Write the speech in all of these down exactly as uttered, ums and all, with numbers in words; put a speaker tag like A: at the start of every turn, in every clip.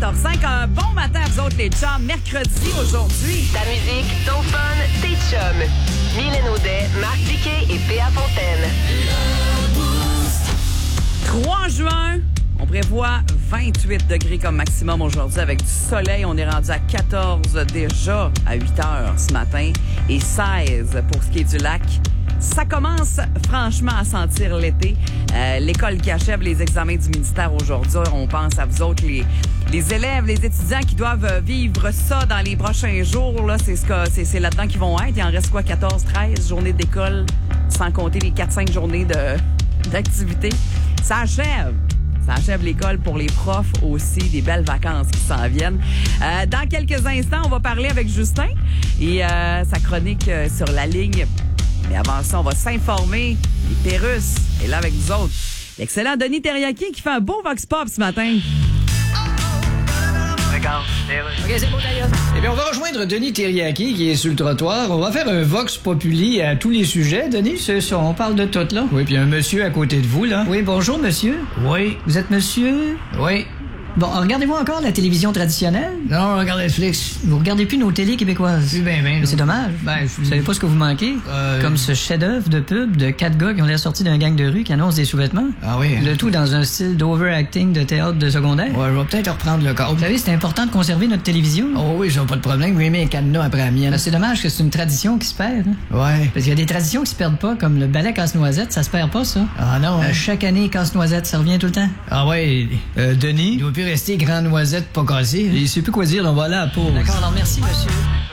A: quatorze cinq. Un bon matin à vous autres, les chums. Mercredi aujourd'hui.
B: Ta musique, ton fun, tes chums. Mylène Audet, Marc Tiquet et Péa Fontaine.
A: trois juin, on prévoit vingt-huit degrés comme maximum aujourd'hui avec du soleil. On est rendu à quatorze déjà à huit heures ce matin et seize pour ce qui est du lac. Ça commence franchement à sentir l'été. Euh, l'école qui achève les examens du ministère aujourd'hui, on pense à vous autres, les, les élèves, les étudiants qui doivent vivre ça dans les prochains jours. Là, c'est, ce que, c'est, c'est là-dedans qu'ils vont être. Il en reste quoi, quatorze, treize journées d'école, sans compter les quatre cinq journées de, d'activité. Ça achève. Ça achève l'école pour les profs aussi, des belles vacances qui s'en viennent. Euh, dans quelques instants, on va parler avec Justin et euh, sa chronique euh, sur la ligne. Mais avant ça, on va s'informer. Les Pérusse est là avec nous autres. L'excellent Denis Terriaki qui fait un beau vox pop ce matin.
C: Regarde, OK, c'est bon d'ailleurs. Eh bien, on va rejoindre Denis Terriaki qui est sur le trottoir. On va faire un vox populi à tous les sujets. Denis, c'est ça, on parle de tout, là. Oui, puis un monsieur à côté de vous, là. Oui, bonjour, monsieur. Oui. Vous êtes monsieur? Oui. Bon, regardez-vous encore la télévision traditionnelle? Non, on regarde Netflix. Vous regardez plus nos télés québécoises? Oui, ben, ben. Mais c'est dommage. Ben, vous savez pas ce que vous manquez? Euh... Comme ce chef-d'œuvre de pub de quatre gars qui ont l'air sortis d'un gang de rue qui annonce des sous-vêtements. Ah oui. Le tout dans un style d'overacting de théâtre de secondaire. Ouais, je vais peut-être reprendre le câble. Vous savez, c'est important de conserver notre télévision. Oh oui, j'ai pas de problème. Oui, mais un cadenas après la mienne. C'est dommage que c'est une tradition qui se perd. Hein? Ouais. Parce qu'il y a des traditions qui se perdent pas, comme le ballet casse-noisette, ça se perd pas, ça. Ah non. Euh, chaque année, casse-noisette, ça revient tout le temps. Ah ouais. Euh, Denis? Il doit plus rester grand noisette pas cassée. Il sait plus quoi dire, on va là à la pause. D'accord, alors merci, monsieur.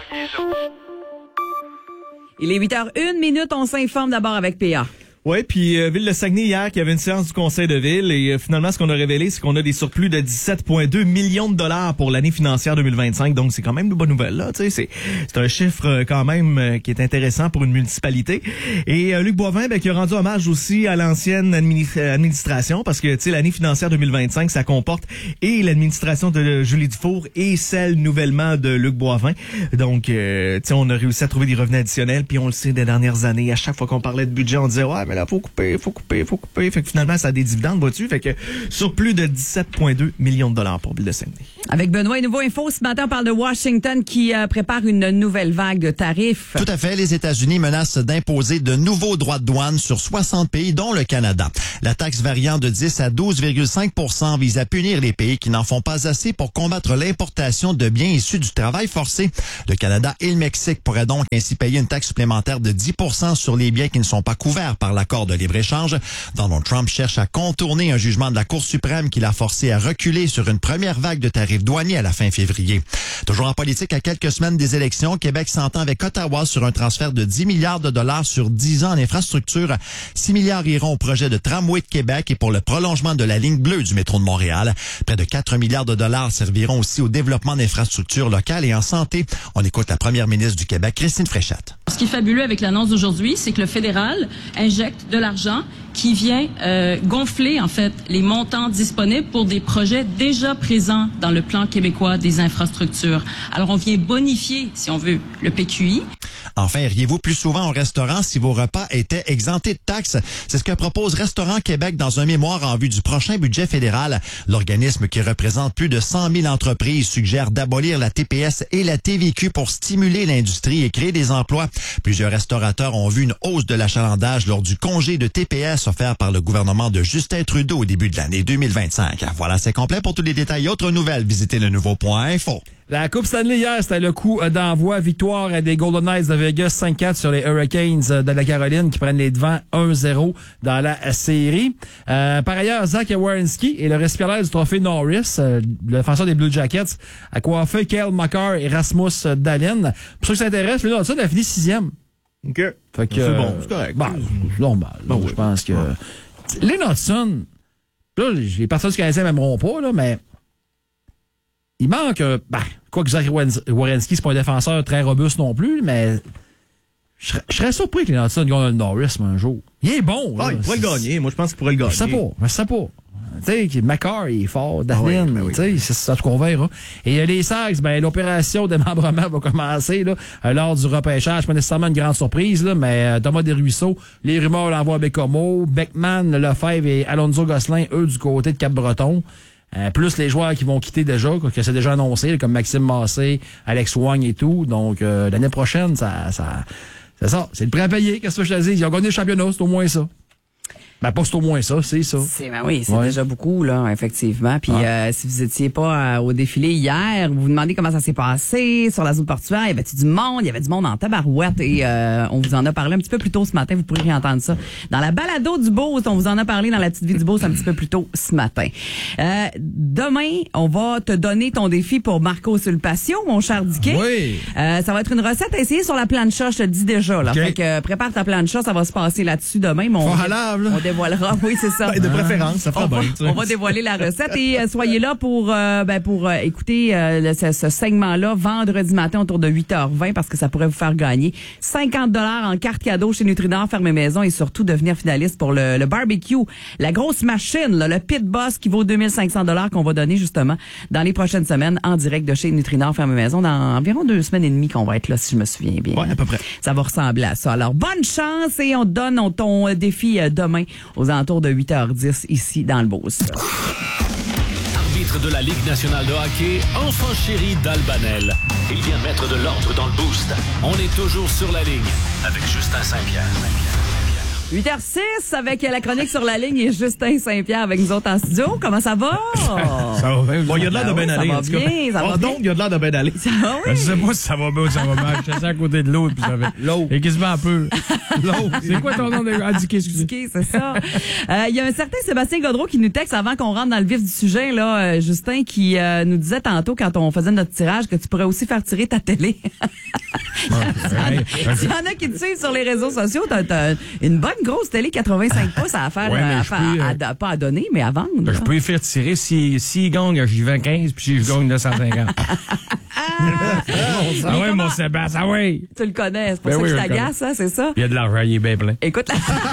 A: Il est huit heures une minute, on s'informe d'abord avec P A.
D: Oui, puis euh, Ville de Saguenay hier, qui avait une séance du conseil de ville et euh, finalement ce qu'on a révélé, c'est qu'on a des surplus de dix-sept virgule deux millions de dollars pour l'année financière deux mille vingt-cinq. Donc c'est quand même une bonne nouvelle là, tu sais, c'est c'est un chiffre euh, quand même euh, qui est intéressant pour une municipalité. Et euh, Luc Boivin, ben, qui a rendu hommage aussi à l'ancienne admini- administration parce que tu sais l'année financière deux mille vingt-cinq, ça comporte et l'administration de Julie Dufour et celle nouvellement de Luc Boivin. Donc euh, tu sais on a réussi à trouver des revenus additionnels, puis on le sait des dernières années, à chaque fois qu'on parlait de budget, on disait ouais mais là, faut couper, faut couper, faut couper. Fait que finalement, ça a des dividendes, vois-tu? Fait que sur plus de dix-sept virgule deux millions de dollars pour Ville de Saguenay.
A: Avec Benoît et Nouveau Info, ce matin, on parle de Washington qui euh, prépare une nouvelle vague de tarifs.
E: Tout à fait. Les États-Unis menacent d'imposer de nouveaux droits de douane sur soixante pays, dont le Canada. La taxe variant de dix à douze virgule cinq pour cent vise à punir les pays qui n'en font pas assez pour combattre l'importation de biens issus du travail forcé. Le Canada et le Mexique pourraient donc ainsi payer une taxe supplémentaire de dix pour cent sur les biens qui ne sont pas couverts par l'accord de libre-échange. Donald Trump cherche à contourner un jugement de la Cour suprême qui l'a forcé à reculer sur une première vague de tarifs douaniers à la fin février. Toujours en politique, à quelques semaines des élections, Québec s'entend avec Ottawa sur un transfert de dix milliards de dollars sur dix ans en infrastructure. six milliards iront au projet de tramway de Québec et pour le prolongement de la ligne bleue du métro de Montréal. Près de quatre milliards de dollars serviront aussi au développement d'infrastructures locales et en santé. On écoute la première ministre du Québec, Christine Fréchette.
F: Ce qui est fabuleux avec l'annonce d'aujourd'hui, c'est que le fédéral injecte de l'argent qui vient euh, gonfler, en fait, les montants disponibles pour des projets déjà présents dans le plan québécois des infrastructures. Alors, on vient bonifier, si on veut, le P Q I.
E: Enfin, iriez-vous plus souvent au restaurant si vos repas étaient exemptés de taxes? C'est ce que propose Restaurant Québec dans un mémoire en vue du prochain budget fédéral. L'organisme qui représente plus de cent mille entreprises suggère d'abolir la T P S et la T V Q pour stimuler l'industrie et créer des emplois. Plusieurs restaurateurs ont vu une hausse de l'achalandage lors du congé de T P S offert par le gouvernement de Justin Trudeau au début de l'année deux mille vingt-cinq. Voilà, c'est complet. Pour tous les détails et autres nouvelles, visitez le nouveau point info.
G: La Coupe Stanley hier, c'était le coup d'envoi. Victoire des Golden Knights de Vegas cinq quatre sur les Hurricanes de la Caroline qui prennent les devants un zéro dans la série. Euh, par ailleurs, Zach Werenski est le récipiendaire du trophée Norris, euh, le défenseur des Blue Jackets, a coiffé Kyle Makar et Rasmus Dahlin. Pour ceux qui s'intéressent, lui, ça, il a fini sixième.
D: OK.
G: Fait que,
D: c'est bon, c'est correct.
G: Bah, c'est normal.
D: Ben oui.
G: Je pense que... Les Hudson, là, les personnes qui connaissaient m'aimeront pas, là, mais... Il manque, euh, ben, quoi que Zach Werenski, c'est pas un défenseur très robuste non plus, mais je serais surpris que les Hudson gagnent le Norris un jour. Il est bon.
D: Ah,
G: là.
D: il pourrait le gagner. Moi, je pense qu'il pourrait le gagner.
G: Je sais pas, je sais pas. Tu sais, Makar, il est fort, Dahlin,
D: ah oui, oui.
G: tu sais, c'est ça qu'on verra. Et euh, les Sags, ben, l'opération de démembrement va commencer, là, euh, lors du repêchage. Pas nécessairement une grande surprise, là, mais euh, Thomas Desruisseaux, les rumeurs l'envoient à Bécomo, Beckman, Lefebvre et Alonso Gosselin, eux, du côté de Cap-Breton. Euh, plus les joueurs qui vont quitter déjà, que c'est déjà annoncé, là, comme Maxime Massé, Alex Wang et tout. Donc, euh, l'année prochaine, ça, ça, c'est ça. C'est le prêt à payer. Qu'est-ce que je te dis? Ils ont gagné le championnat, c'est au moins ça. Ben, pas c'est au moins ça, c'est ça.
A: C'est, ben oui, c'est
G: ouais.
A: déjà beaucoup, là, effectivement. Puis, ah. euh, si vous étiez pas euh, au défilé hier, vous vous demandez comment ça s'est passé sur la zone portuaire, il y avait du monde, il y avait du monde en tabarouette et euh, on vous en a parlé un petit peu plus tôt ce matin, vous pourrez réentendre ça. Dans la balado du Beauce, on vous en a parlé dans la petite vie du Beauce un petit peu plus tôt ce matin. Euh, demain, on va te donner ton défi pour Marco sur le patio, mon cher Dicky.
H: Oui.
A: Euh, ça va être une recette à essayer sur la plancha, je te le dis déjà, là.
H: Okay.
A: Fait que euh, prépare ta plancha, ça va se passer là-dessus demain. Mais on,
H: Fort à lave, là.
A: on dévoilera, oui, c'est ça.
D: Ben, de préférence, ça fera
A: on,
D: bien.
A: va, on va dévoiler la recette et euh, soyez là pour euh, ben, pour euh, écouter euh, le, ce, ce segment-là vendredi matin autour de huit heures vingt parce que ça pourrait vous faire gagner cinquante dollars en carte cadeau chez Nutrinor Ferme Maison et surtout devenir finaliste pour le, le barbecue, la grosse machine, là, le Pit Boss qui vaut deux mille cinq cents dollars qu'on va donner justement dans les prochaines semaines en direct de chez Nutrinor Ferme Maison dans environ deux semaines et demie qu'on va être là si je me souviens bien.
D: Ouais, à peu près.
A: Ça va ressembler à ça. Alors, bonne chance et on te donne on, ton défi euh, demain aux alentours de huit heures dix ici dans le Beauce.
I: Arbitre de la Ligue nationale de hockey, enfant chéri d'Albanel. Il vient mettre de l'ordre dans le boost. On est toujours sur la ligne avec Justin Saint-Pierre.
A: huit heures six avec la chronique sur la ligne et Justin Saint-Pierre avec nous autres en studio. Comment ça va?
D: Ça va bien. Bon, il y a de l'air de bien aller.
A: Ça va bien, ça va
D: donc, il y a de l'air de bien aller.
A: Ça va, oui.
G: Je sais pas si ça va bien ou ça va mal. Je suis assis à côté de l'autre. Puis ça fait...
H: L'autre.
G: Et quasiment un peu. L'autre. C'est quoi ton nom de... Ah, Dicky, excusez.
A: Dicky, c'est ça. Il euh, y a un certain Sébastien Gaudreau qui nous texte avant qu'on rentre dans le vif du sujet, là, euh, Justin, qui euh, nous disait tantôt quand on faisait notre tirage que tu pourrais aussi faire tirer ta télé. S'il y en a qui te suivent sur les réseaux sociaux, t'as, t'as une bonne grosse télé quatre-vingt-cinq pouces à faire,
G: Ouais,
A: à,
G: je
A: faire
G: peux,
A: à, à, pas à donner, mais à vendre.
G: Ben, je peux y faire tirer. Si, si gagne, j'y vends quinze, puis si je gagne deux cent cinquante. Ah ouais, mon Sébastien, ah ouais.
A: Tu le connais, c'est pour
G: Ben
A: ça
G: oui,
A: que
G: je
A: je
G: le
A: t'agace, hein, c'est ça?
G: Il y a de l'argent, il est bien plein.
A: Écoute, la...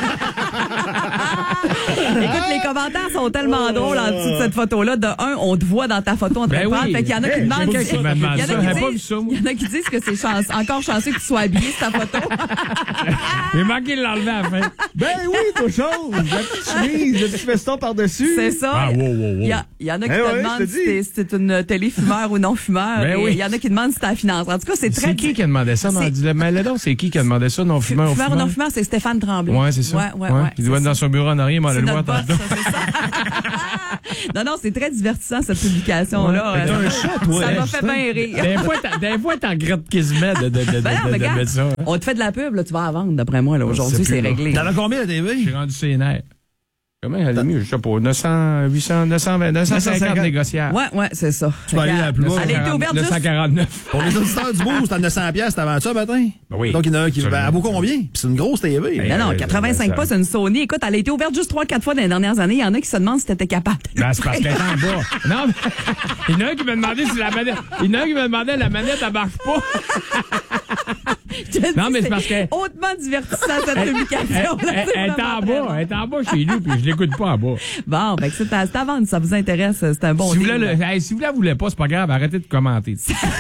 A: Écoute, les commentaires sont tellement drôles en dessous de cette photo-là. De un, on te voit dans ta photo en train
G: Ben
A: de prendre.
G: oui.
A: Fait qu'il y en a qui
G: Hey,
A: demandent...
G: j'ai pas vu ça. Il y en a qui J'avais pas vu
A: disent-
G: ça, moi.
A: il y en a qui disent que c'est chance... encore chanceux que tu sois habillé sur ta photo.
G: J'ai manqué de l'enlever à la fin.
D: Ben oui, toi chose. La petite chemise, le petit veston par-dessus.
A: C'est ça.
G: Ah, wow, wow, wow.
A: Il y, a- il y en a qui
D: Eh
A: te
D: ouais,
A: demandent
D: je te
A: si,
D: dis.
A: t'es- si c'est une télé fumeur ou non fumeur.
G: Ben
A: Et
G: oui.
A: il y en a qui demandent si t'as la finance. En tout cas, c'est très...
G: C'est qui qui a demandé ça?
A: C'est-
G: Dis-le, mais là, donc, c'est qui qui a demandé ça? Non, fumeur ou
A: Fumeur ou
G: fumeur?
A: non fumeur, c'est Stéphane Tremblay.
G: Ouais, c'est ça.
A: Ouais, ouais, ouais.
G: Il doit
A: c'est
G: être dans
A: ça.
G: son bureau en arrière, mais on
A: C'est
G: allait le voir
A: notre boss,
G: tantôt.
A: ça, c'est ça. Non, non, c'est très divertissant, cette publication-là.
G: Ouais. T'as
A: Euh,
G: un chat, toi,
A: Ça
G: hein,
A: m'a fait
G: Justin?
A: bien rire.
G: Des fois, t'as- des fois, t'en regrettes quasiment de, de, de, de,
A: Ben non,
G: de-
A: mais
G: de
A: regarde,
G: mettre ça. hein.
A: on te fait de la pub, là, tu vas la vendre, d'après moi. Là. Aujourd'hui,
G: sais
A: c'est
G: plus, là.
A: réglé.
H: T'en as combien la T V?
G: J'ai rendu ses nerfs. Comment elle est mieux? Je sais pas. neuf cents, huit cents, neuf cent vingt, neuf cent cinquante négociables.
A: Ouais, ouais, c'est ça.
H: Tu peux aller à la plus bas.
A: Elle a été ouverte
G: neuf cent
A: juste...
G: quarante-neuf.
H: Pour les auditeurs du Boost, c'était neuf cents piastres, c'était avant ça matin.
G: Ben oui.
H: Donc, il y en a un qui
G: Absolument.
H: ben, elle vaut combien? Puis c'est une grosse T V.
G: Ben,
A: Non, non,
G: Euh,
A: quatre-vingt-cinq
G: ça-
A: pas, c'est une Sony. Écoute, elle a été ouverte juste trois quatre fois dans les dernières années. Il y en a qui se demandent si t'étais capable. de
G: Ben, c'est parce qu'elle est en bas. Non, mais il y en a un qui m'a demandé si la manette. Il y en a un qui m'a demandé la manette, elle marche pas.
A: Je te
G: Non,
A: dis,
G: mais c'est parce que-
A: hautement divertissant, cette publication.
G: Elle, elle- elle est en bas. Elle est en bas chez nous, puis je l'écoute pas en bas.
A: Bon, ben, c'est à, c'est à vendre, si ça vous intéresse. C'est un bon
G: Si vous,
A: deal.
G: la, le- hey, si vous la voulez pas, c'est pas grave, arrêtez de commenter.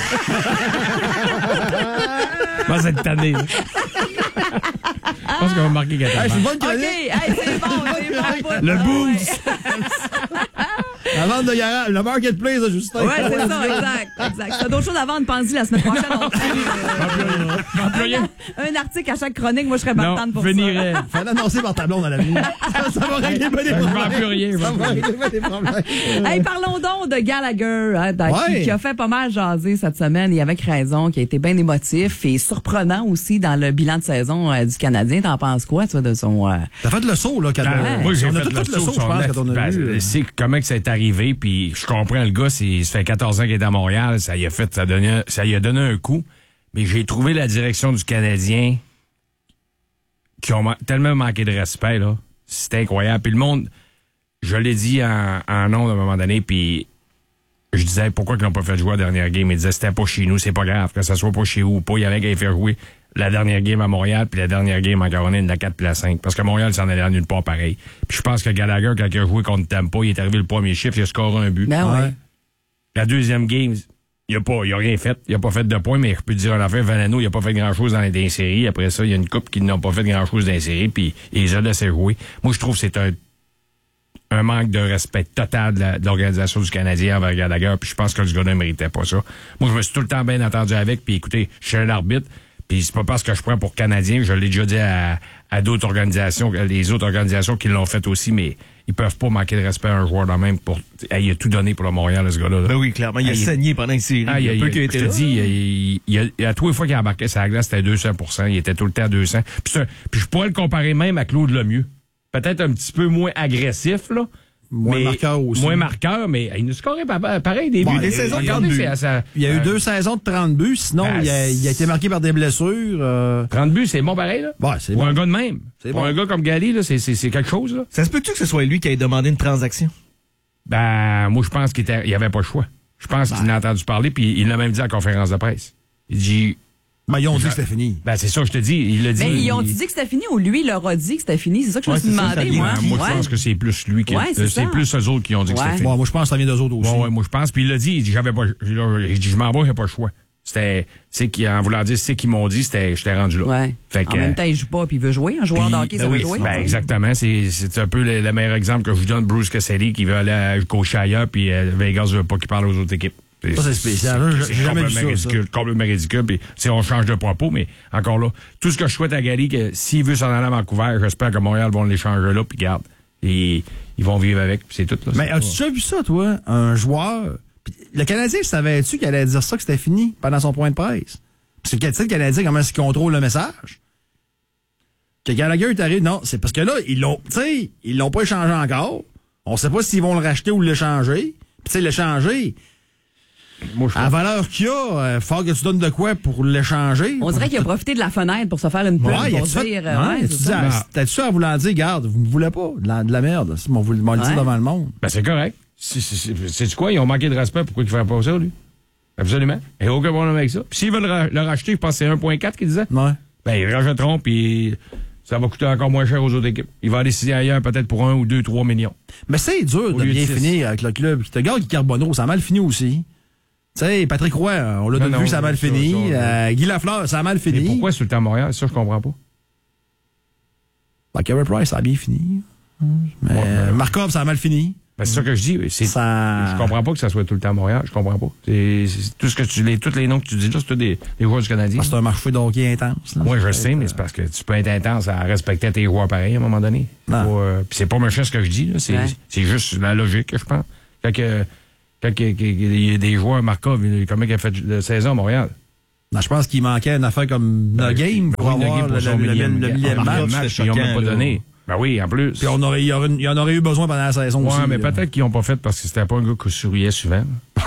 G: Moi, cette année. Je pense qu'on va marquer quelque
H: Hey, c'est une
G: chose.
H: bonne
A: OK,
H: chronique.
A: hey, c'est bon, c'est bon.
G: Le
A: ça,
G: boost.
H: La vente de garage, le marketplace, là, Justin.
A: Ouais, ouais c'est ça, exact. exact. Si t'as d'autres choses à vendre, pense-y la semaine prochaine. On
G: M'en plus rien.
A: un article à chaque chronique, moi, je serais
G: Non,
A: partante pour
G: venirait.
H: Fallait l'annoncer par ta blonde à la vie. Ça, ça va régler bien des
G: Je
H: problèmes.
G: m'en plus rien. je
H: Ça
G: m'en
H: va
G: plus rien.
H: régler bien des problèmes.
A: ça. Hey, parlons donc de Gallagher, hein, dans-
H: Ouais.
A: qui, qui a fait pas mal jaser cette semaine et avec raison, qui a été bien émotif et surprenant aussi dans le bilan de saison euh, du Canadien. T'en penses quoi, toi, de son... euh,
H: T'as fait le saut, là, quand
G: Ben, moi, j'ai
H: on a
G: fait
H: tout
G: le
H: fait le
G: saut
H: saut, je
G: sur
H: pense,
G: net.
H: quand on a
G: Ben,
H: vu.
G: c'est comment que ça est arrivé, puis je comprends le gars, c'est, ça fait quatorze ans qu'il est à Montréal, ça y a fait, ça, donnait, ça y a donné un coup, mais j'ai trouvé la direction du Canadien qui ont ma- tellement manqué de respect, là. C'était incroyable. Puis le monde, je l'ai dit en, en ondes à un moment donné, puis je disais pourquoi ils l'ont pas fait jouer à la dernière game. Ils disaient c'était pas chez nous, c'est pas grave, que ça soit pas chez vous ou pas, il y avait qu'à les faire jouer la dernière game à Montréal, puis la dernière game en Caroline, la quatre puis la cinq. Parce que Montréal s'en allait à nulle part pareil. Puis je pense que Gallagher, quand il a joué contre Tampa, il est arrivé le premier chiffre, il a scoré un but.
A: Ben ouais.
G: La deuxième game, il a pas, il a rien fait. Il a pas fait de points, mais je peux te dire en affaire, Valeno, il a pas fait grand chose dans les, dans les séries. Après ça, il y a une coupe qui n'ont pas fait grand chose dans les séries, puis il les a laissés jouer. Moi, je trouve que c'est un,
J: un manque de respect total de, la, de l'organisation du Canadien envers Gallagher, puis je pense que le gars ne méritait pas ça. Moi, je me suis tout le temps bien entendu avec, puis écoutez, je suis un arbitre, puis c'est pas parce que je prends pour Canadien, je l'ai déjà dit à, à d'autres organisations, les autres organisations qui l'ont fait aussi, mais ils peuvent pas manquer de respect à un joueur de même pour. Hey, il a tout donné pour le Montréal, ce gars-là. Là.
D: Ben oui, clairement. Il a
J: hey,
D: saigné pendant une série.
J: Ah, il, il,
D: il,
J: il,
D: il,
J: je te dis, il, il, il, à tous les fois qu'il embarquait sur la glace, c'était deux cents pour cent. Il était tout le temps à deux cents. Puis, ça, puis je pourrais le comparer même à Claude Lemieux. Peut-être un petit peu moins agressif, là.
H: Moins
J: mais,
H: marqueur aussi.
J: Moins marqueur, mais il nous scorait pareil des buts.
H: Bon,
J: des
H: saisons
J: trente buts. Ça,
H: il y a eu
J: euh,
H: deux saisons de trente buts, sinon
J: ben,
H: il, a, il a été marqué par des blessures. Euh...
J: trente buts, c'est bon pareil, là?
H: Ouais, c'est
J: Pour
H: bon.
J: un gars de même.
H: C'est
J: Pour
H: bon.
J: un gars comme Gali, là, c'est, c'est, c'est quelque chose, là.
D: Ça se peut-tu que ce soit lui qui ait demandé une transaction?
J: Ben, moi, je pense qu'il était, il avait pas le choix. Je pense ben. qu'il en a entendu parler, puis il l'a même dit à la conférence de presse. Il dit...
H: Ben, ils ont dit que c'était fini.
J: Ben, c'est ça, je te dis. Il l'a dit.
A: Mais ils ont
J: il...
A: dit que c'était fini ou lui, il leur a dit que c'était fini? C'est ça que je ouais, me suis demandé, moi.
J: Ben, moi,
A: ouais.
J: je pense que c'est plus lui qui.
A: Ouais, c'est,
J: c'est plus eux autres qui ont dit
A: ouais.
J: que c'était fini.
H: Bon, moi, je pense que ça vient d'eux autres aussi.
J: Ouais, ouais, moi, je pense. Puis il l'a dit, il dit, j'avais pas. Il dit, je m'en vais, j'ai pas le choix. C'était. C'est qui, en voulant dire, c'est qu'ils m'ont dit, c'était, j'étais rendu là.
A: Ouais.
J: Fait que,
A: en même temps, il joue pas, puis il veut jouer. Un joueur
J: puis,
A: de hockey, ça
J: ben
A: veut
J: oui,
A: jouer.
J: Ben, exactement. C'est, c'est un peu le, le meilleur exemple que je vous donne, Bruce Cassidy, qui veut aller coacher ailleurs, puis euh, Vegas veut pas qu'il parle aux autres équipes.
H: Ça, c'est spécial. Là, j'ai jamais vu ça.
J: Ridicule, complètement ridicule. Puis, on change de propos, mais encore là, tout ce que je souhaite à Gary, que s'il veut s'en aller à Vancouver, j'espère que Montréal vont l'échanger là, puis garde. Et ils vont vivre avec, puis c'est tout. Là,
H: mais as-tu déjà vu ça, toi? Un joueur. Le Canadien, savais-tu qu'il allait dire ça, que c'était fini pendant son point de presse? Puis c'est le Canadien, comment est-ce qu'il contrôle le message? Que Gallagher est arrivé. Non, c'est parce que là, ils l'ont, tu sais, ils l'ont pas échangé encore. On sait pas s'ils vont le racheter ou l'échanger. Puis, tu sais, l'échanger. Moi, à la valeur qu'il y a, il faut que tu donnes de quoi pour l'échanger.
A: On dirait qu'il a profité de la fenêtre pour se faire une pub.
H: Ouais,
A: pour
H: fait,
A: dire,
H: ouais,
A: ouais,
H: tu dis, ah, t'as-tu ça en voulant dire, garde, vous me voulez pas, de la, de la merde. Si on vous le dit ouais. devant le monde.
J: Ben, c'est correct. C'est, c'est, c'est, c'est quoi? Ils ont manqué de respect. Pourquoi ils ne feraient pas ça, lui? Absolument. Il n'y a aucun problème avec ça. Puis s'ils veulent ra- le racheter, je pense que c'est un virgule quatre qu'ils disaient.
H: Ouais.
J: Ben, ils rachèteront, puis ça va coûter encore moins cher aux autres équipes. Il va aller signer ailleurs peut-être pour un ou deux, trois millions.
H: Mais c'est dur de bien finir avec le club. Tu te regardes Guy Carbonneau, ça a mal fini aussi. Tu sais, Patrick Roy, on l'a non, vu, ça a mal fini. Ça, ça, euh, Guy Lafleur, ça a mal fini.
J: Mais pourquoi sur le temps Montréal? Ça, je comprends pas.
H: Ben, Carey Price, ça a bien fini. Mais ouais, ben, Markov, ça a mal fini.
J: Ben, c'est ça que je dis. C'est,
H: ça...
J: Je comprends pas que ça soit tout le temps Montréal. Je comprends pas. C'est, c'est tout ce que tu, les, tous les noms que tu dis là, c'est tous des, des joueurs du Canadien.
H: Ah, c'est un marché de hockey intense.
J: Oui, je sais, mais c'est parce que tu peux être intense à respecter tes joueurs pareils à un moment donné. Euh, puis c'est pas méchant ce que je dis. Là. C'est, ouais. c'est juste la logique, je pense. Quand que, quand que, que, il y a des joueurs Markov, comment il a fait de saison à Montréal?
H: Non, je pense qu'il manquait une affaire comme ben, No Game pour oui, avoir le, le, millième, le millième match.
J: match ils n'ont même pas donné. Ben oui, en plus.
H: Puis on aurait, il, y aurait, il y en aurait eu besoin pendant la saison
J: ouais,
H: aussi.
J: Ouais, mais
H: là.
J: peut-être qu'ils n'ont pas fait parce que c'était pas un gars qui souriait souvent.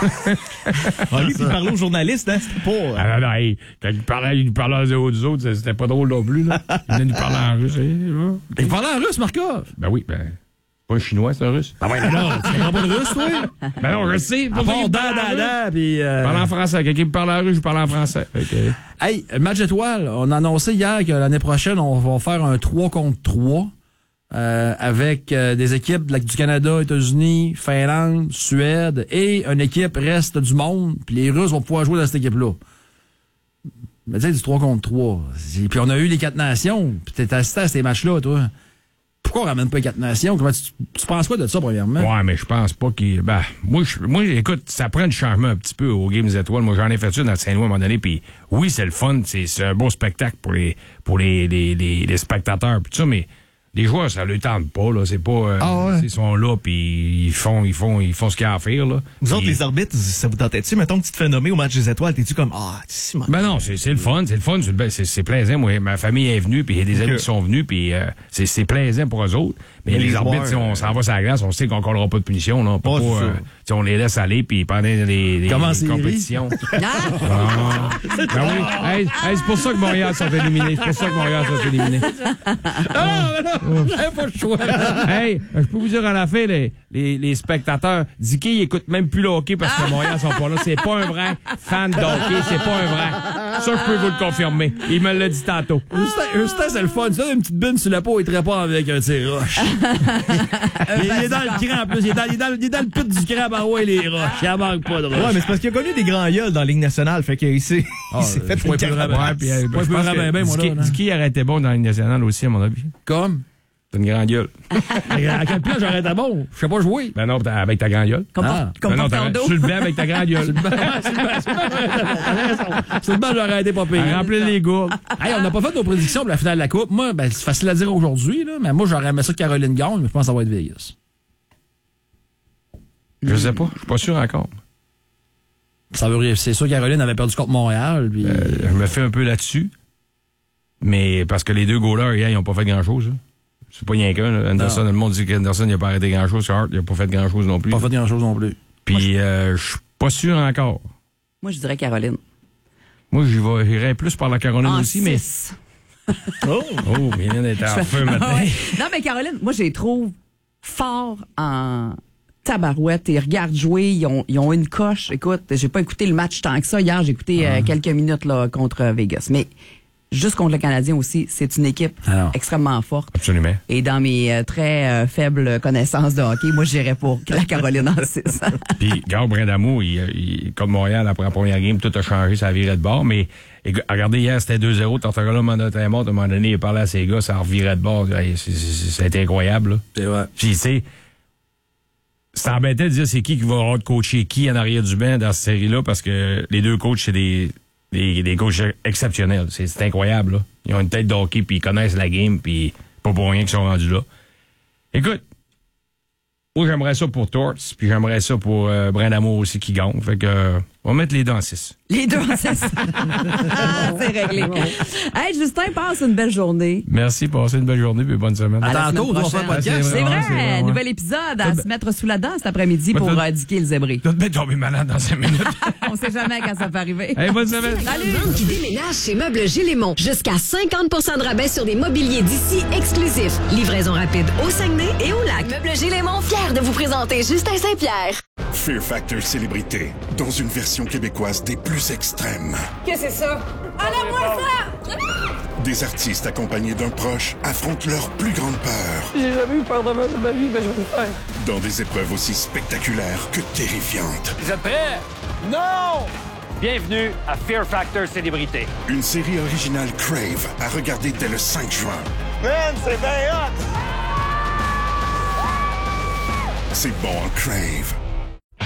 D: ah, lui, il parlait aux journalistes, hein? C'était pas...
J: Ah non, non, hey, quand il parlait, il parlait aux autres, c'était pas drôle non plus, là. Il venait nous parler en russe. Hein,
H: il parlait en russe, Markov?
J: Ben oui, ben... C'est pas un chinois, c'est un russe.
H: Ben ouais, non, tu comprends pas de russe, toi?
J: Ben non, je sais.
H: À part da, da, da, puis... Euh...
J: Je parle en français. Quelqu'un me parle en russe, je parle en français. Okay.
H: Hey, match étoile, on a annoncé hier que l'année prochaine, on va faire un trois contre trois. Euh, avec euh, des équipes de la, du Canada, États-Unis, Finlande, Suède et une équipe reste du monde, puis les Russes vont pouvoir jouer dans cette équipe-là. Mais tu sais, du trois contre trois. Puis on a eu les quatre nations, puis t'es assisté à ces matchs-là, toi. Pourquoi on ramène pas les quatre nations? Comment tu, tu penses quoi de ça, premièrement?
J: Ouais, mais je pense pas qu'il... Ben, moi, je, moi, écoute, ça prend du changement un petit peu au Game des Étoiles. Moi, j'en ai fait ça dans le Saint-Louis à un moment donné, puis oui, c'est le fun, c'est, c'est un beau spectacle pour les pour les, les, les, les spectateurs, puis tout ça, mais les joueurs, ça le tente pas, là. C'est pas. Euh,
H: ah ouais.
J: Ils sont là, puis ils font, ils font, ils font ce qu'il y a à faire, là.
D: Vous
J: pis...
D: autres, les arbitres, ça vous tentait-tu? Mettons que tu te fais nommer au match des étoiles, t'es-tu comme, ah, si,
J: Ben non, c'est, c'est le fun, c'est le fun, c'est, c'est, c'est plaisant. Moi, ma famille est venue, puis il y a des amis okay. qui sont venus, puis euh, c'est, c'est plaisant pour eux autres. Mais les, les arbitres, si on s'en va sur la glace, on sait qu'on collera pas de punition, là. Pas, oh, pas, euh, on les laisse aller, puis pendant les, les, les compétitions. ah. Ben oui. Hey, hey, c'est pour ça que Montréal sont éliminés. C'est pour ça que Montréal sont éliminés.
H: Ah non, non, j'avais pas le choix.
J: Hey, je peux vous dire en la fin, les, les, les spectateurs, Dicky, ils écoutent même plus le hockey parce que Montréal sont pas là. C'est pas un vrai fan de hockey, c'est pas un vrai. Ça, je peux vous le confirmer. Il me l'a dit tantôt.
H: Justin, Justin c'est le fun. Ça, une petite bine sur la peau, il te répond avec un tir roche. il, il est dans le cran, en plus. Il est dans, il est dans, il est dans le pit du cran, par ouais, les roches. Il en manque pas de roches.
D: Ouais, mais c'est parce qu'il a connu des grands gueules dans la Ligue nationale. Fait qu'il s'est,
H: ah,
D: il s'est fait
H: une carrière.
J: Ouais, puis, euh, je pense que
H: bien, moi,
J: Dicky, Dicky aurait été bon dans la Ligue nationale aussi, à mon avis.
H: Comme?
J: T'as une grande gueule.
H: À quel point j'aurais été bon? Je sais pas jouer.
J: Ben non, t'as- avec ta grande gueule.
A: Comme
H: Ah.
A: comme
J: Ben non,
A: porteur
J: t'as-
A: d'eau.
J: sur le banc avec ta grande gueule.
H: Sur le banc, sur le banc, sur le banc, j'aurais été bon. T'as raison. Sur le banc, j'aurais été pas payé.
J: À remplir les gourdes.
H: Hey, on n'a pas fait nos prédictions pour la finale de la Coupe. Moi, ben, c'est facile à dire aujourd'hui, là, mais moi, j'aurais aimé ça que Caroline gagne, mais je pense que ça va être Vegas.
J: Je sais pas. Je suis pas sûr encore.
H: Ça veut dire, c'est sûr que Caroline avait perdu contre Montréal. Puis...
J: Euh, je me fais un peu là-dessus. Mais parce que les deux goalers, hier, ils n'ont pas fait grand-chose. Là. C'est pas rien qu'un. Là. Anderson,
H: Non.
J: le monde dit qu'Anderson n'a pas arrêté grand-chose. Hart, il n'a pas fait grand-chose non plus.
H: Pas fait grand-chose non plus.
J: Puis euh, je suis pas sûr encore.
A: Moi, je dirais Caroline.
J: Moi, j'y vais- j'irais plus par la Caroline
A: En
J: aussi, mais...
A: six.
J: Oh! Oh, Mylène est en feu
A: Ah
J: maintenant.
A: ouais. Non, mais Caroline, moi, je les trouve forts en tabarouette. Ils regardent jouer, ils ont, ils ont une coche. Écoute, j'ai pas écouté le match tant que ça. Hier, j'ai écouté euh, quelques minutes là, contre Vegas. Mais juste contre le Canadien aussi, c'est une équipe
H: Alors.
A: extrêmement forte.
J: Absolument.
A: Et dans mes euh, très euh, faibles connaissances de hockey, moi, j'irais pour la Caroline en six.
J: Puis, Gab Brindamour, il, il, comme Montréal, après la première game, tout a changé, ça a viré de bord. Mais et, regardez, hier, c'était deux zéro. Tortorella m'en a très mort. À un moment donné, il parlait à ses gars, ça a reviré de bord. Hey, c'est- c'est- Ça a été incroyable. Là.
H: C'est vrai.
J: Puis, tu sais, ça embêtait de dire c'est qui qui va avoir de coacher qui en arrière du banc dans cette série-là, parce que les deux coachs, c'est des, des, des coachs exceptionnels. C'est c'est incroyable. Là. Ils ont une tête de hockey, puis ils connaissent la game, puis pas pour rien qu'ils sont rendus là. Écoute, moi, j'aimerais ça pour Torts, puis j'aimerais ça pour euh, Brindamour aussi qui gagne. Fait que, euh, on va mettre les deux en six.
A: Les deux en six. Ah, c'est réglé. Hey, Justin, passe une belle journée.
J: Merci, passez une belle journée, puis bonne semaine.
A: À la
H: Tantôt,
A: semaine
H: on va faire
A: prochaine.
H: un podcast.
A: C'est vrai,
J: c'est vrai, ouais.
A: nouvel épisode à se mettre sous la dent cet après-midi
J: Ouais,
A: pour
J: t'as-
A: euh, diquer le zébré.
J: Tu vas te mettre tomber malade dans cinq minutes.
A: On sait jamais quand ça peut arriver.
J: Hey, bonne semaine.
A: Salut!
K: Qui déménage chez Meubles Gélémont. Jusqu'à cinquante pour cent de rabais sur des mobiliers d'ici exclusifs. Livraison rapide au Saguenay et au Lac. Meubles Gélémont, fier de vous présenter Justin Saint-Pierre.
L: Fear Factor Célébrité, dans une version québécoise des plus extrêmes.
K: Qu'est-ce que c'est ça? Enlève-moi ça!
L: Des artistes accompagnés d'un proche affrontent leur plus grande peur.
M: J'ai jamais eu peur de ma vie, mais je vais le faire.
L: Dans des épreuves aussi spectaculaires que terrifiantes.
N: Vous êtes prêts? Non! Bienvenue à Fear Factor Célébrité.
L: Une série originale Crave à regarder dès le cinq juin.
N: Man, c'est bien hot!
L: C'est bon en Crave.